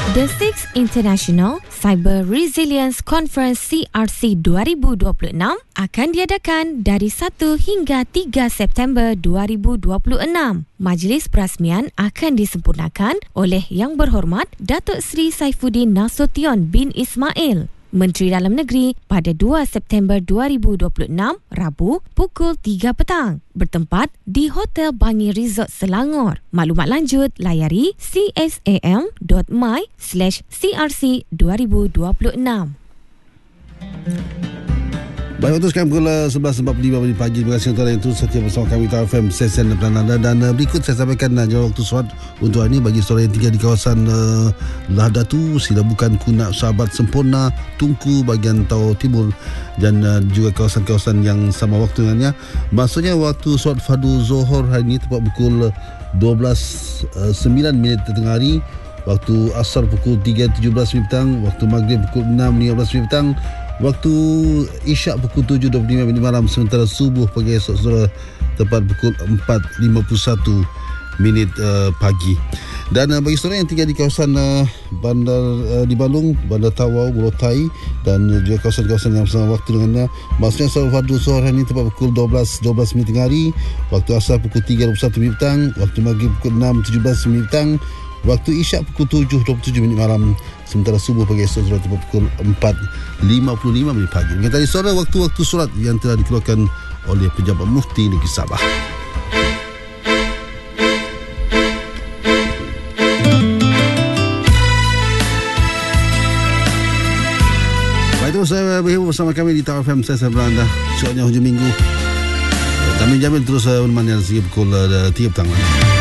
The Sixth International Cyber Resilience Conference CRC 2026 akan diadakan dari 1 hingga 3 September 2026. Majlis perasmian akan disempurnakan oleh Yang Berhormat Datuk Seri Saifuddin Nasution bin Ismail, Menteri Dalam Negeri, pada 2 September 2026, Rabu, pukul 3 petang, bertempat di Hotel Bangi Resort Selangor. Maklumat lanjut, layari csam.my/crc2026. Baik, waktu sekarang pukul 11.45 pagi. Terima kasih tuan yang terus setia bersama kami Tau FM Sesen dan Anda. Dan berikut saya sampaikan jawab waktu solat untuk hari ini bagi saudara yang tinggal di kawasan Lahadatu, Silabukan, Kunak, Sahabat, Sempurna, Tungku, bahagian Tau Timur dan juga kawasan-kawasan yang sama waktu dengannya. Maksudnya waktu solat fardu Zohor hari ini tepat pukul 12.09 tengah hari. Waktu Asar pukul 3.17 petang, waktu Maghrib pukul 6.15 petang, waktu Isyak pukul 7.25 malam, sementara subuh pagi esok saudara tepat pukul 4.51 pagi. Dan bagi saudara yang tinggal di kawasan bandar di Balung, Bandar Tawau, Morotai dan juga kawasan-kawasan yang bersama waktu dengannya, maksudnya solat fardu Zuhur hari ini tepat pukul 12 tengah hari, waktu Asar pukul 3.21 petang, waktu Maghrib pukul 6.17 petang, waktu Isyak pukul 7.27 malam, sementara subuh pagi esok sudah tepat pukul 4.55 pagi. Dengan tadi saudara waktu-waktu solat yang telah dikeluarkan oleh Pejabat Mufti Negeri Sabah. Baik, terus saya berhubung bersama kami di Tau FM Sesen Belanda. Syoknya hujung minggu. Kami jamin terus menemani sehingga pukul 3 petang.